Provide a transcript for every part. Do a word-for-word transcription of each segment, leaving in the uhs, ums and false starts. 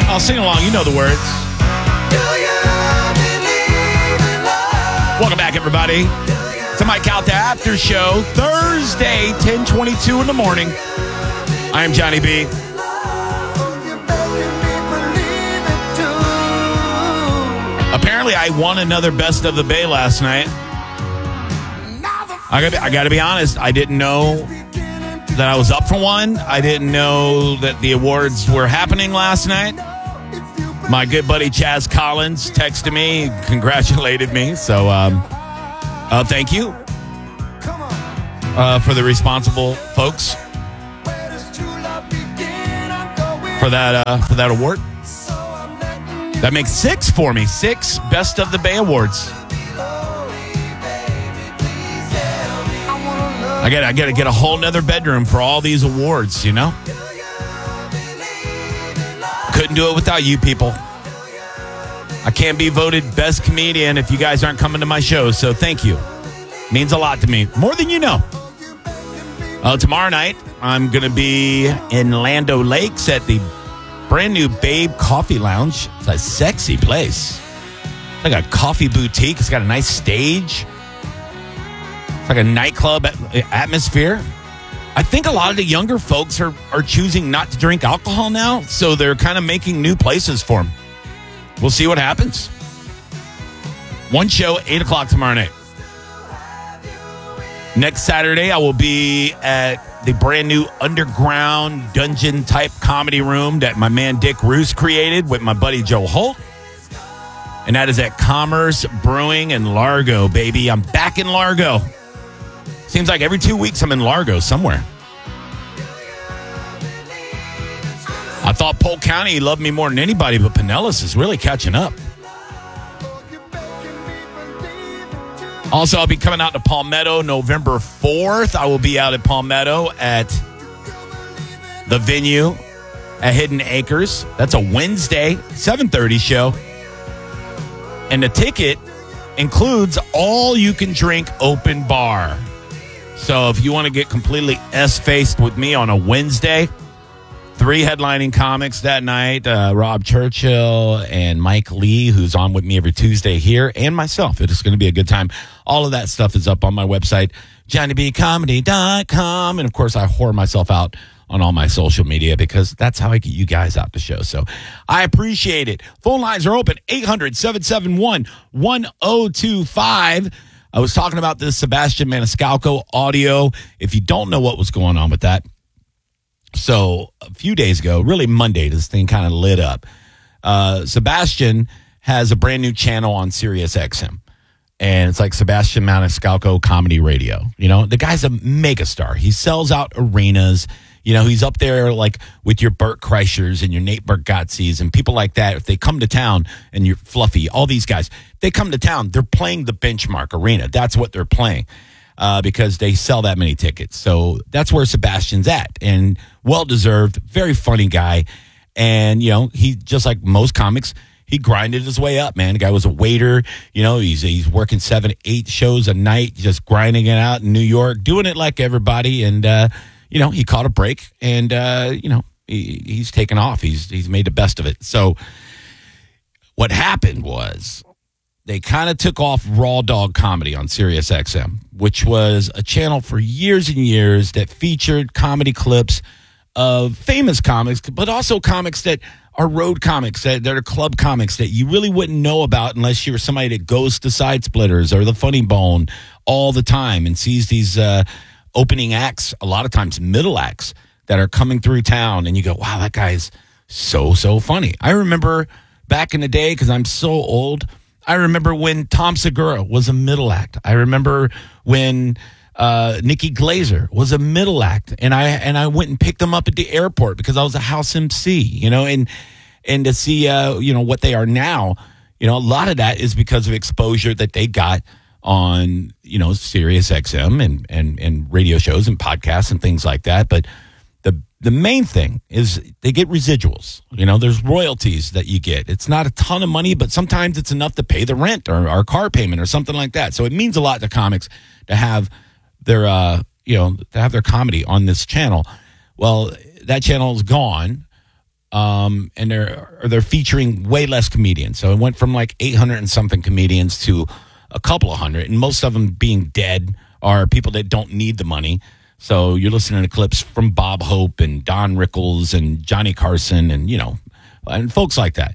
I'll sing along. You know the words. Welcome back, everybody, to Mike Calta After Show, Thursday, ten twenty-two in the morning. I am Johnny B. Apparently, I won another Best of the Bay last night. I gotta, I gotta be honest, I didn't know that I was up for one. I didn't know that the awards were happening last night. My good buddy Chaz Collins texted me, congratulated me. So, um, uh, thank you uh, for the responsible folks for that uh, for that award. That makes six for me. Six Best of the Bay awards. I got I got to get a whole nother bedroom for all these awards, you know? Couldn't do it without you people. I can't be voted best comedian if you guys aren't coming to my show, so thank you. Means a lot to me. More than you know. Uh, tomorrow night, I'm going to be in Lando Lakes at the brand new Babe Coffee Lounge. It's a sexy place. It's like a coffee boutique. It's got a nice stage. It's like a nightclub atmosphere. I think a lot of the younger folks are, are choosing not to drink alcohol now, so they're kind of making new places for them. We'll see what happens. One show, eight o'clock tomorrow night. Next Saturday, I will be at the brand new underground dungeon-type comedy room that my man Dick Roos created with my buddy Joe Holt. And that is at Commerce Brewing in Largo, baby. I'm back in Largo. Seems like every two weeks I'm in Largo somewhere. I thought Polk County loved me more than anybody, but Pinellas is really catching up. Also, I'll be coming out to Palmetto November fourth. I will be out at Palmetto at the venue at Hidden Acres. That's a Wednesday, seven thirty show. And the ticket includes all you can drink open bar. So if you want to get completely S-faced with me on a Wednesday, three headlining comics that night, uh, Rob Churchill and Mike Lee, who's on with me every Tuesday here, and myself. It is going to be a good time. All of that stuff is up on my website, johnny b comedy dot com. And, of course, I whore myself out on all my social media because that's how I get you guys out the show. So I appreciate it. Phone lines are open, eight hundred, seven seven one, one oh two five. I was talking about this Sebastian Maniscalco audio. If you don't know what was going on with that, so a few days ago, really Monday, this thing kind of lit up. Uh, Sebastian has a brand new channel on Sirius X M. And it's like Sebastian Maniscalco Comedy Radio. You know, the guy's a megastar. He sells out arenas. You know, he's up there like with your Bert Kreischers and your Nate Bargatzes and people like that. If they come to town and you're Fluffy, all these guys, they come to town, they're playing the Benchmark Arena. That's what they're playing uh, because they sell that many tickets. So that's where Sebastian's at. And well-deserved, very funny guy. And, you know, he, just like most comics, he grinded his way up, man. The guy was a waiter. You know, he's he's working seven, eight shows a night, just grinding it out in New York, doing it like everybody. And, uh, you know, he caught a break and, uh, you know, he, he's taken off. He's he's made the best of it. So what happened was they kind of took off Raw Dog Comedy on Sirius X M, which was a channel for years and years that featured comedy clips of famous comics, but also comics that are road comics, that, that are club comics that you really wouldn't know about unless you were somebody that goes to Side Splitters or the Funny Bone all the time and sees these uh, opening acts, a lot of times middle acts, that are coming through town. And you go, wow, that guy's so, so funny. I remember back in the day, because I'm so old, I remember when Tom Segura was a middle act. I remember when uh, Nikki Glazer was a middle act, and I and I went and picked them up at the airport because I was a house M C, you know, and and to see uh, you know what they are now, you know, a lot of that is because of exposure that they got on, you know, Sirius X M and and and radio shows and podcasts and things like that. But the the main thing is they get residuals. You know, there's royalties that you get. It's not a ton of money, but sometimes it's enough to pay the rent or our car payment or something like that. So it means a lot to comics to have their, uh, you know, to have their comedy on this channel. Well, that channel is gone. Um, and they're they're featuring way less comedians. So it went from like eight hundred and something comedians to a couple of hundred, and most of them being dead are people that don't need the money. So you're listening to clips from Bob Hope and Don Rickles and Johnny Carson and, you know, and folks like that.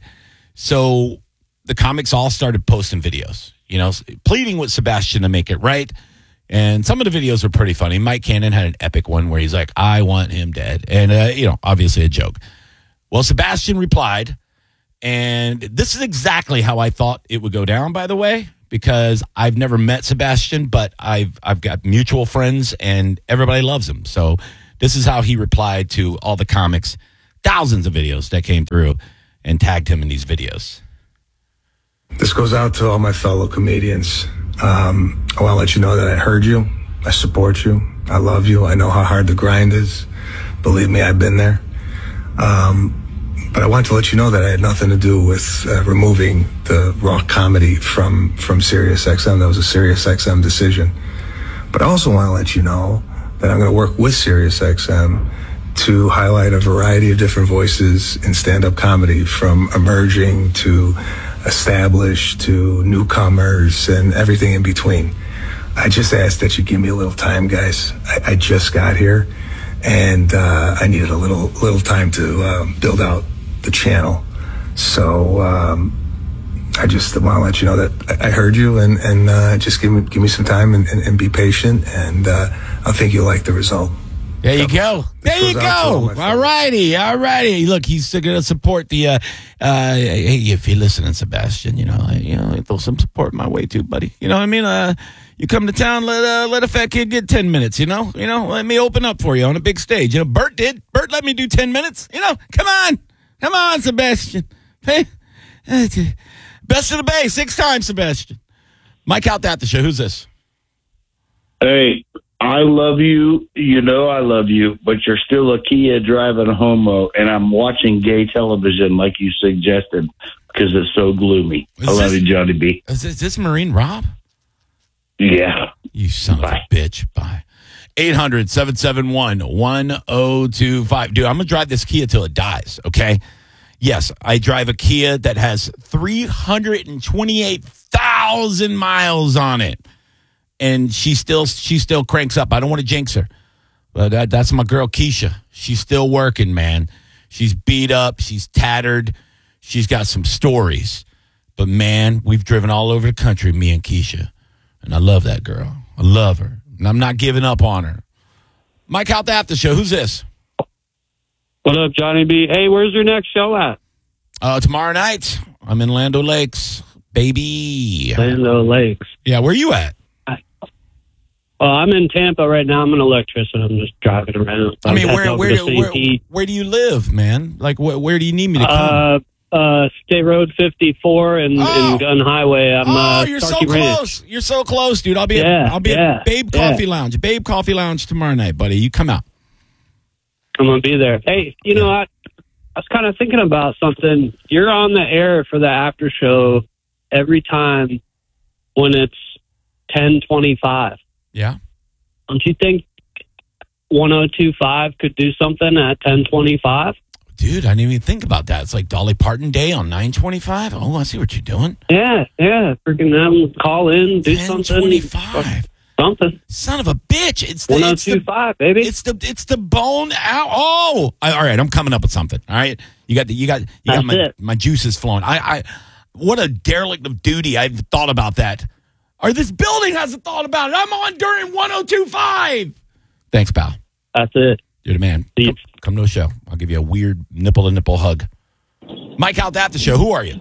So the comics all started posting videos, you know, pleading with Sebastian to make it right. And some of the videos were pretty funny. Mike Cannon had an epic one where he's like, I want him dead. And, uh, you know, obviously a joke. Well, Sebastian replied, and this is exactly how I thought it would go down, by the way, because I've never met Sebastian, but I've I've got mutual friends, and everybody loves him. So this is how he replied to all the comics, thousands of videos that came through, and tagged him in these videos. This goes out to all my fellow comedians. Um, I want to let you know that I heard you. I support you. I love you. I know how hard the grind is. Believe me, I've been there. Um, but I want to let you know that I had nothing to do with uh, removing the raw comedy from, from SiriusXM. That was a SiriusXM decision. But I also want to let you know that I'm going to work with SiriusXM to highlight a variety of different voices in stand-up comedy, from emerging to established to newcomers and everything in between. I just ask that you give me a little time, guys. I, I just got here. And uh, I needed a little little time to uh, build out the channel. So um, I just want to let you know that I heard you, and, and uh, just give me give me some time and, and, and be patient, and uh, I think you'll like the result. There you go. There you go. All, all righty. All righty. Look, he's still going to support the, uh, uh, hey, if you're listening, Sebastian, you know, I, you know, throw some support my way too, buddy. You know what I mean? Uh, you come to town, let uh, let a fat kid get ten minutes, you know? You know, let me open up for you on a big stage. You know, Bert did. Bert let me do ten minutes. You know, come on. Come on, Sebastian. Hey, best of the Bay, six times, Sebastian. Mike out at the show. Who's this? Hey, I love you. You know I love you, but you're still a Kia driving a homo, and I'm watching gay television like you suggested because it's so gloomy. Is I love this, you, Johnny B. Is this, is this Marine Rob? Yeah. You son Bye. of a bitch. Bye. eight hundred, seven seven one, one oh two five. Dude, I'm going to drive this Kia till it dies, okay? Yes, I drive a Kia that has three hundred twenty-eight thousand miles on it. And she still she still cranks up. I don't want to jinx her. But that, that's my girl, Keisha. She's still working, man. She's beat up. She's tattered. She's got some stories. But, man, we've driven all over the country, me and Keisha. And I love that girl. I love her. And I'm not giving up on her. Mike out the after show. Who's this? What up, Johnny B? Hey, where's your next show at? Uh, tomorrow night. I'm in Land O'Lakes, baby. Land O'Lakes. Yeah, where you at? Well, I'm in Tampa right now. I'm an electrician. I'm just driving around. I mean, where where, where, where do you live, man? Like, where, where do you need me to come? Uh, uh, State Road fifty-four and, oh. and Gun Highway. I'm, oh, uh, you're Starkey so Ranch. close. You're so close, dude. I'll be yeah, at, I'll be yeah, at Babe yeah. Coffee Lounge. Babe Coffee Lounge tomorrow night, buddy. You come out. I'm going to be there. Hey, you know, I, I was kind of thinking about something. You're on the air for the after show every time when it's ten twenty-five. Yeah. Don't you think one oh two point five could do something at ten twenty-five? Dude, I didn't even think about that. It's like Dolly Parton Day on nine twenty-five. Oh, I see what you're doing. Yeah, yeah. Freaking them call in, do something. ten twenty-five. Something. Son of a bitch. It's the one oh two point five, baby. It's the it's the bone out. Oh, I, all right. I'm coming up with something. All right. You got the you got you That's got my, it. my juices flowing. I, I what a derelict of duty. I've thought about that. Or this building hasn't thought about it. I'm on during one oh two point five. Thanks, pal. That's it. You're the man. Come, come to a show. I'll give you a weird nipple-to-nipple hug. Mike out at the show. Who are you?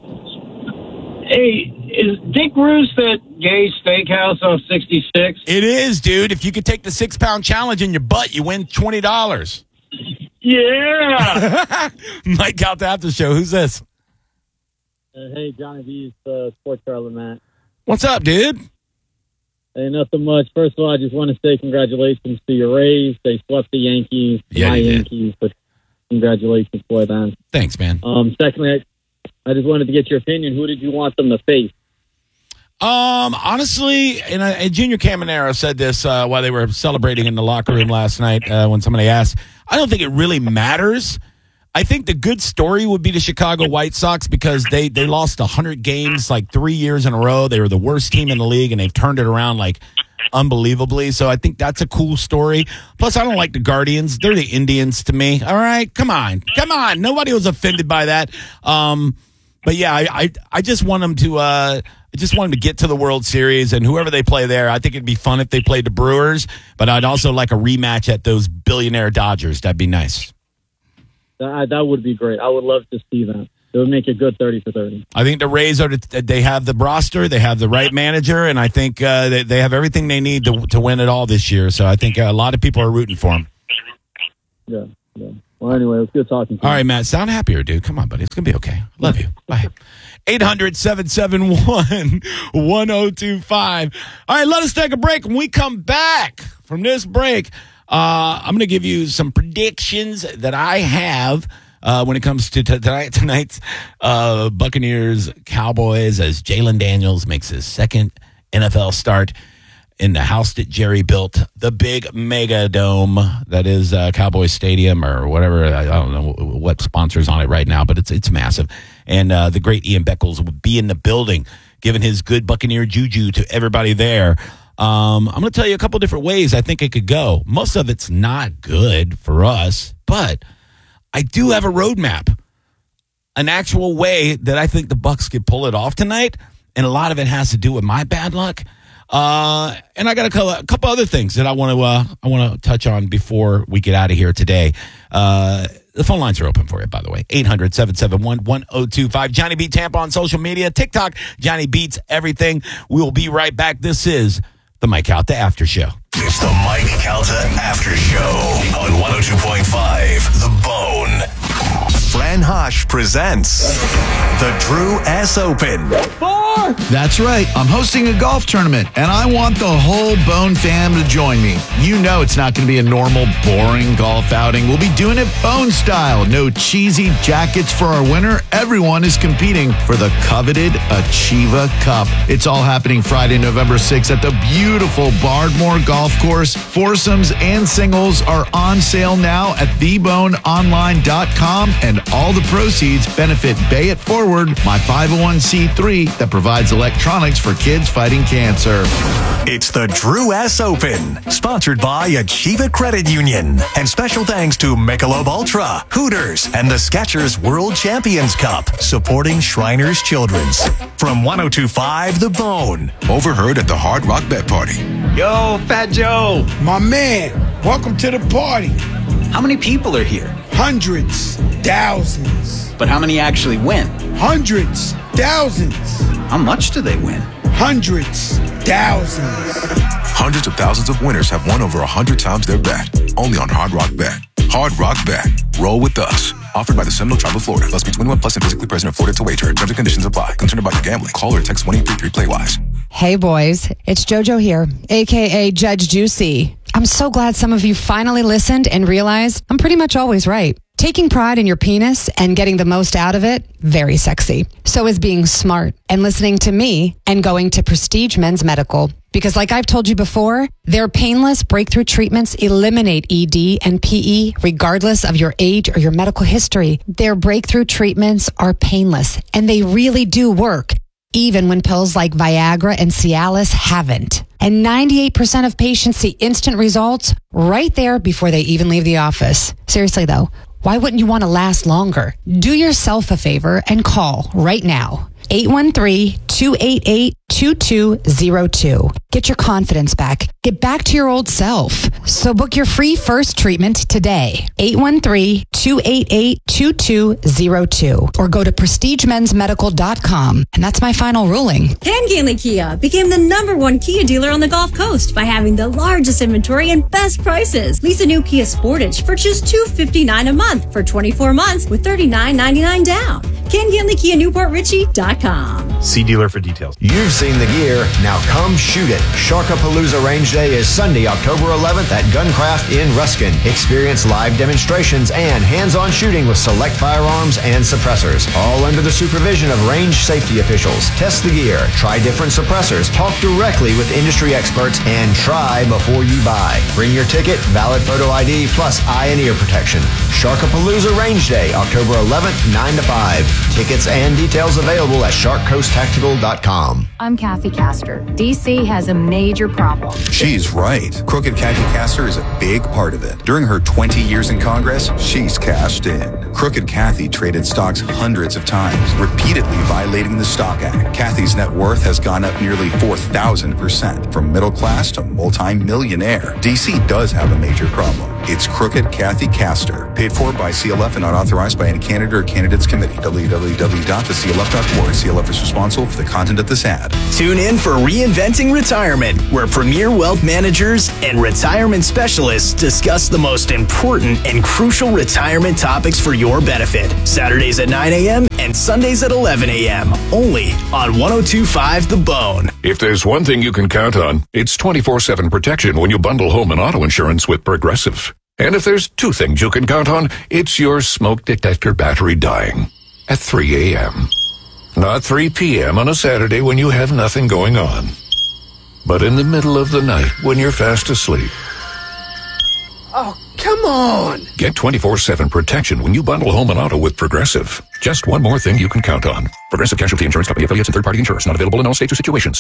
Hey, is Dick Roost at Gay Steakhouse on sixty-six? It is, dude. If you could take the six-pound challenge in your butt, you win twenty dollars. Yeah. Mike out the after show. Who's this? Uh, hey, Johnny V's uh, Sports Charlotte, Matt. What's up, dude? Hey, nothing much. First of all, I just want to say congratulations to your Rays. They swept the Yankees, yeah, my they did. Yankees, but congratulations for them. Thanks, man. Um, secondly, I, I just wanted to get your opinion. Who did you want them to face? Um, honestly, and, I, and Junior Caminero said this uh, while they were celebrating in the locker room last night uh, when somebody asked. I don't think it really matters. I think the good story would be the Chicago White Sox because they, they lost one hundred games like three years in a row. They were the worst team in the league, and they've turned it around like unbelievably. So I think that's a cool story. Plus, I don't like the Guardians. They're the Indians to me. All right? Come on. Come on. Nobody was offended by that. Um, but, yeah, I, I I just want them to uh, I just want them to get to the World Series, and whoever they play there, I think it'd be fun if they played the Brewers, but I'd also like a rematch at those billionaire Dodgers. That'd be nice. That, that would be great. I would love to see that. It would make a good thirty for thirty. I think the Rays are. The, they have the roster, they have the right manager, and I think uh, they, they have everything they need to to win it all this year. So I think a lot of people are rooting for them. Yeah. yeah. Well, anyway, it was good talking to you. All right, Matt. Sound happier, dude. Come on, buddy. It's gonna be okay. Love you. Bye. eight hundred, seven seven one, one oh two five. All right, let us take a break. When we come back from this break, uh, I'm gonna give you some predictions that I have. Uh, when it comes to t- tonight, tonight's uh, Buccaneers Cowboys, as Jalen Daniels makes his second N F L start in the house that Jerry built, the big mega dome that is uh, Cowboys Stadium or whatever. I don't know what sponsors on it right now, but it's it's massive. And uh, the great Ian Beckles will be in the building, giving his good Buccaneer juju to everybody there. Um, I'm going to tell you a couple different ways I think it could go. Most of it's not good for us, but I do have a roadmap, an actual way that I think the Bucs could pull it off tonight, and a lot of it has to do with my bad luck. Uh, and I got a couple, a couple other things that I want to uh, I want to touch on before we get out of here today. Uh, the phone lines are open for you, by the way. eight hundred, seven seven one, one oh two five. Johnny Beat Tampa on social media, TikTok. Johnny Beats everything. We will be right back. This is the Mike Calta After Show. It's the Mike Calta After Show on one oh two point five The Bone. Fran Hosh presents the Drew S. Open. Four! That's right. I'm hosting a golf tournament, and I want the whole Bone fam to join me. You know it's not going to be a normal, boring golf outing. We'll be doing it Bone style. No cheesy jackets for our winner. Everyone is competing for the coveted Achieva Cup. It's all happening Friday, November sixth at the beautiful Bardmore Golf Course. Foursomes and singles are on sale now at the bone online dot com, and all the proceeds benefit Bay It Forward, my five oh one c three that provides electronics for kids fighting cancer. It's the Drew S. Open, sponsored by Achieva Credit Union. And special thanks to Michelob Ultra, Hooters, and the Skechers World Champions Cup, supporting Shriners Children's. From one oh two point five The Bone. Overheard at the Hard Rock Bet Party. Yo, Fat Joe. My man, welcome to the party. How many people are here? Hundreds, thousands. But how many actually win? Hundreds, thousands. How much do they win? Hundreds, thousands. Hundreds of thousands of winners have won over a hundred times their bet. Only on Hard Rock Bet. Hard Rock Bet. Roll with us. Offered by the Seminole Tribe of Florida. Must be twenty-one plus and physically present in Florida to wager. Terms and conditions apply. Concerned about your gambling? Call or text one eight three three play wise. Hey boys, it's JoJo here, aka Judge Juicy. I'm so glad some of you finally listened and realized I'm pretty much always right. Taking pride in your penis and getting the most out of it, very sexy. So is being smart and listening to me and going to Prestige Men's Medical. Because like I've told you before, their painless breakthrough treatments eliminate E D and P E regardless of your age or your medical history. Their breakthrough treatments are painless and they really do work, even when pills like Viagra and Cialis haven't. And ninety-eight percent of patients see instant results right there before they even leave the office. Seriously though, why wouldn't you want to last longer? Do yourself a favor and call right now. eight one three, two eight eight, two two zero two. Get your confidence back. Get back to your old self. So book your free first treatment today. eight one three, two eight eight, two two zero two. Or go to prestige mens medical dot com. And that's my final ruling. Ken Gainley Kia became the number one Kia dealer on the Gulf Coast by having the largest inventory and best prices. Lease a new Kia Sportage for just two hundred fifty-nine dollars a month for twenty-four months with thirty-nine ninety-nine down. Ken Gainley Kia Newport Richie dot com. See dealer for details. You've seen the gear, now come shoot it. Sharkapalooza Range Day is Sunday, October eleventh at Guncraft in Ruskin. Experience live demonstrations and hands-on shooting with select firearms and suppressors, all under the supervision of range safety officials. Test the gear, try different suppressors, talk directly with industry experts, and try before you buy. Bring your ticket, valid photo I D, plus eye and ear protection. Sharkapalooza Range Day, October eleventh, nine to five. Tickets and details available at shark coast tactical dot com. I'm Kathy Castor. D C has a major problem. She's right. Crooked Kathy Castor is a big part of it. During her twenty years in Congress, she's cashed in. Crooked Kathy traded stocks hundreds of times, repeatedly violating the Stock Act. Kathy's net worth has gone up nearly four thousand percent, from middle class to multi-millionaire. D C does have a major problem. It's Crooked Kathy Castor. Paid for by C L F and not authorized by any candidate or candidates committee. w w w dot the c l f dot org. C L F is responsible for the content of this ad. Tune in for Reinventing Retirement, where premier wealth managers and retirement specialists discuss the most important and crucial retirement topics for your benefit. Saturdays at nine a.m. and Sundays at eleven a.m. Only on one oh two point five The Bone. If there's one thing you can count on, it's twenty-four seven protection when you bundle home and auto insurance with Progressive. And if there's two things you can count on, it's your smoke detector battery dying at three a.m. Not three p.m. on a Saturday when you have nothing going on, but in the middle of the night when you're fast asleep. Oh, come on! Get twenty-four seven protection when you bundle home and auto with Progressive. Just one more thing you can count on. Progressive Casualty Insurance Company, affiliates, and third-party insurers. Not available in all states or situations.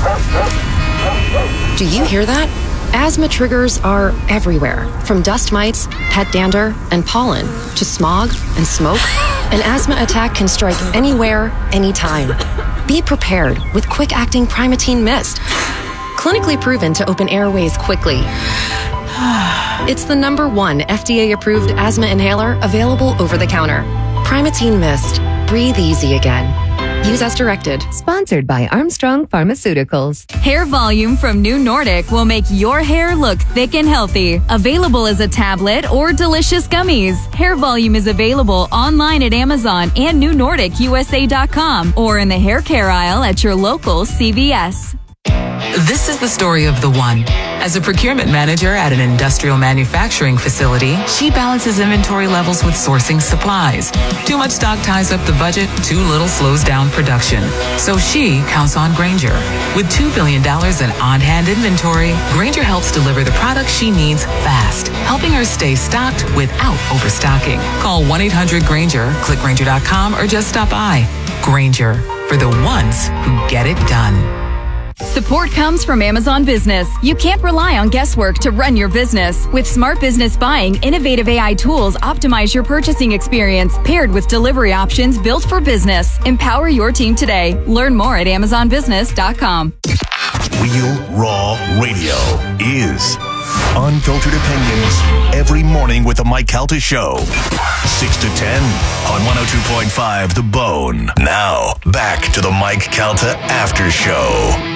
Do you hear that? Asthma triggers are everywhere, from dust mites, pet dander, and pollen, to smog and smoke. An asthma attack can strike anywhere, anytime. Be prepared with quick-acting Primatene Mist. Clinically proven to open airways quickly. It's the number one F D A-approved asthma inhaler available over the counter. Primatene Mist. Breathe easy again. Use as directed. Sponsored by Armstrong Pharmaceuticals. Hair volume from New Nordic will make your hair look thick and healthy. Available as a tablet or delicious gummies. Hair volume is available online at Amazon and new nordic u s a dot com or in the hair care aisle at your local C V S. This is the story of the one. As a procurement manager at an industrial manufacturing facility, she balances inventory levels with sourcing supplies. Too much stock ties up the budget, too little slows down production. So she counts on Grainger. With two billion dollars in on-hand inventory, Grainger helps deliver the products she needs fast, helping her stay stocked without overstocking. Call one eight hundred Grainger, click Grainger dot com, or just stop by. Grainger, for the ones who get it done. Support comes from Amazon Business. You can't rely on guesswork to run your business. With Smart Business Buying, innovative A I tools optimize your purchasing experience, paired with delivery options built for business. Empower your team today. Learn more at amazon business dot com. Real Raw Radio is unfiltered opinions every morning with the Mike Calta Show. six to ten on one oh two point five The Bone. Now, back to the Mike Calta After Show.